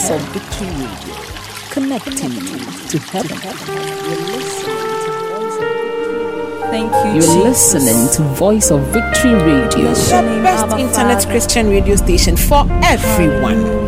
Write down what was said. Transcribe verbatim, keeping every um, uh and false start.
Voice of Victory Radio, connecting you to heaven. Thank you, You're Jesus. listening to Voice of Victory Radio, Bless your name, Best Abba internet Father. Christian radio station for everyone.